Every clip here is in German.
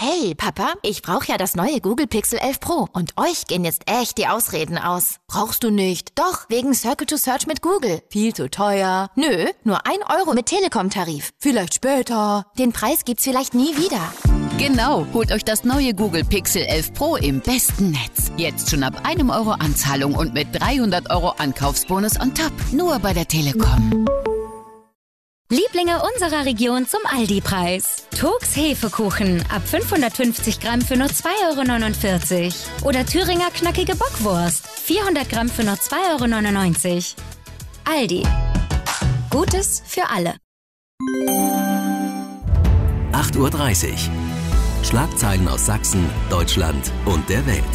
Hey, Papa, ich brauche ja das neue Google Pixel 11 Pro und euch gehen jetzt echt die Ausreden aus. Brauchst du nicht? Doch, wegen Circle to Search mit Google. Viel zu teuer. Nö, nur 1 Euro mit Telekom-Tarif. Vielleicht später. Den Preis gibt's vielleicht nie wieder. Genau, holt euch das neue Google Pixel 11 Pro im besten Netz. Jetzt schon ab 1 Euro Anzahlung und mit 300 Euro Ankaufsbonus on top. Nur bei der Telekom. Lieblinge unserer Region zum Aldi-Preis. Turks Hefekuchen ab 550 Gramm für nur 2,49 €. Oder Thüringer knackige Bockwurst 400 Gramm für nur 2,99 €. Aldi. Gutes für alle. 8:30 Uhr. Schlagzeilen aus Sachsen, Deutschland und der Welt.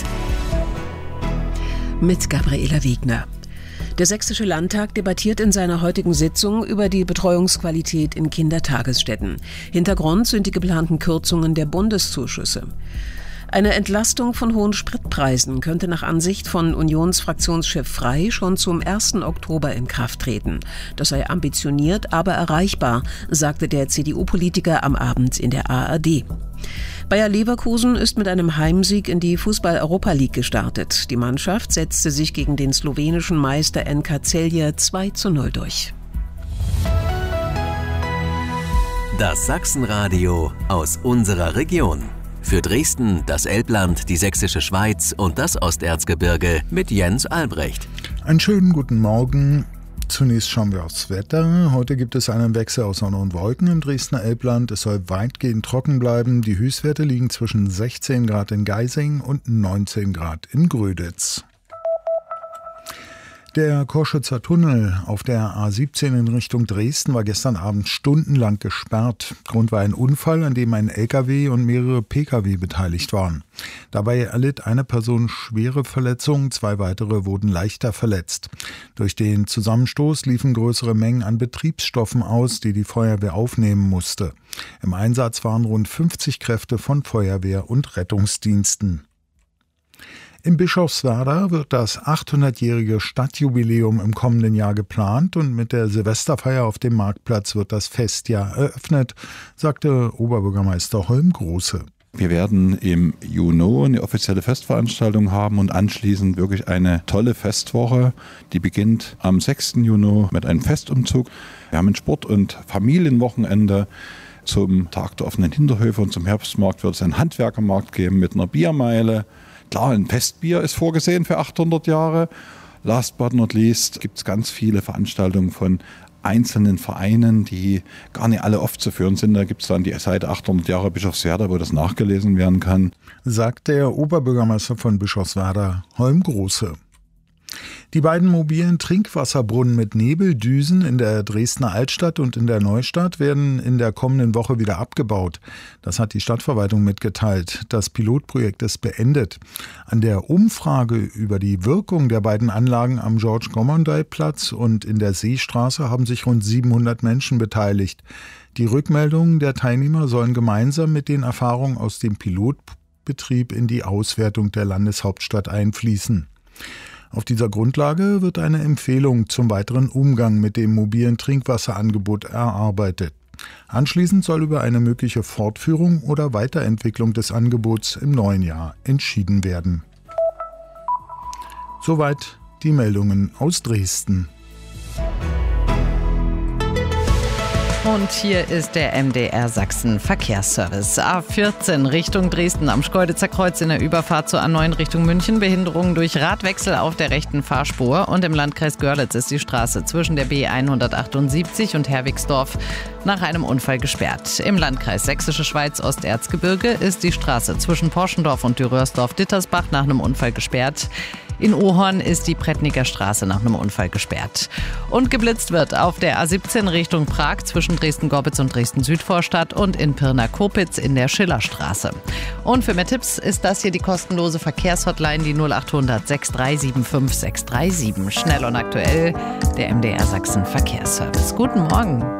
Mit Gabriela Wiegner. Der Sächsische Landtag debattiert in seiner heutigen Sitzung über die Betreuungsqualität in Kindertagesstätten. Hintergrund sind die geplanten Kürzungen der Bundeszuschüsse. Eine Entlastung von hohen Spritpreisen könnte nach Ansicht von Unionsfraktionschef Frey schon zum 1. Oktober in Kraft treten. Das sei ambitioniert, aber erreichbar, sagte der CDU-Politiker am Abend in der ARD. Bayer Leverkusen ist mit einem Heimsieg in die Fußball-Europa League gestartet. Die Mannschaft setzte sich gegen den slowenischen Meister NK Celje 2:0 durch. Das Sachsenradio aus unserer Region. Für Dresden, das Elbland, die Sächsische Schweiz und das Osterzgebirge mit Jens Albrecht. Einen schönen guten Morgen. Zunächst schauen wir aufs Wetter. Heute gibt es einen Wechsel aus Sonne und Wolken im Dresdner Elbland. Es soll weitgehend trocken bleiben. Die Höchstwerte liegen zwischen 16 Grad in Geising und 19 Grad in Gröditz. Der Korschützer Tunnel auf der A17 in Richtung Dresden war gestern Abend stundenlang gesperrt. Grund war ein Unfall, an dem ein LKW und mehrere Pkw beteiligt waren. Dabei erlitt eine Person schwere Verletzungen, 2 weitere wurden leichter verletzt. Durch den Zusammenstoß liefen größere Mengen an Betriebsstoffen aus, die die Feuerwehr aufnehmen musste. Im Einsatz waren rund 50 Kräfte von Feuerwehr und Rettungsdiensten. In Bischofswerda wird das 800-jährige Stadtjubiläum im kommenden Jahr geplant und mit der Silvesterfeier auf dem Marktplatz wird das Festjahr eröffnet, sagte Oberbürgermeister Holm Große. Wir werden im Juni eine offizielle Festveranstaltung haben und anschließend wirklich eine tolle Festwoche. Die beginnt am 6. Juni mit einem Festumzug. Wir haben ein Sport- und Familienwochenende. Zum Tag der offenen Hinterhöfe und zum Herbstmarkt wird es einen Handwerkermarkt geben mit einer Biermeile. Klar, ein Festbier ist vorgesehen für 800 Jahre. Last but not least gibt es ganz viele Veranstaltungen von einzelnen Vereinen, die gar nicht alle aufzuführen sind. Da gibt es dann die Seite 800 Jahre Bischofswerda, wo das nachgelesen werden kann. Sagt der Oberbürgermeister von Bischofswerda, Holm Große. Die beiden mobilen Trinkwasserbrunnen mit Nebeldüsen in der Dresdner Altstadt und in der Neustadt werden in der kommenden Woche wieder abgebaut. Das hat die Stadtverwaltung mitgeteilt. Das Pilotprojekt ist beendet. An der Umfrage über die Wirkung der beiden Anlagen am George-Gommondey-Platz und in der Seestraße haben sich rund 700 Menschen beteiligt. Die Rückmeldungen der Teilnehmer sollen gemeinsam mit den Erfahrungen aus dem Pilotbetrieb in die Auswertung der Landeshauptstadt einfließen. Auf dieser Grundlage wird eine Empfehlung zum weiteren Umgang mit dem mobilen Trinkwasserangebot erarbeitet. Anschließend soll über eine mögliche Fortführung oder Weiterentwicklung des Angebots im neuen Jahr entschieden werden. Soweit die Meldungen aus Dresden. Und hier ist der MDR Sachsen Verkehrsservice. A14 Richtung Dresden am Schkeuditzer Kreuz in der Überfahrt zur A9 Richtung München. Behinderungen durch Radwechsel auf der rechten Fahrspur. Und im Landkreis Görlitz ist die Straße zwischen der B178 und Herwigsdorf nach einem Unfall gesperrt. Im Landkreis Sächsische Schweiz Osterzgebirge ist die Straße zwischen Porschendorf und Dürrörsdorf-Dittersbach nach einem Unfall gesperrt. In Ohorn ist die Prettniker Straße nach einem Unfall gesperrt. Und geblitzt wird auf der A17 Richtung Prag zwischen Dresden-Gorbitz und Dresden-Südvorstadt und in Pirna-Kopitz in der Schillerstraße. Und für mehr Tipps ist das hier die kostenlose Verkehrshotline, die 0800 6375 637. Schnell und aktuell, der MDR Sachsen Verkehrsservice. Guten Morgen.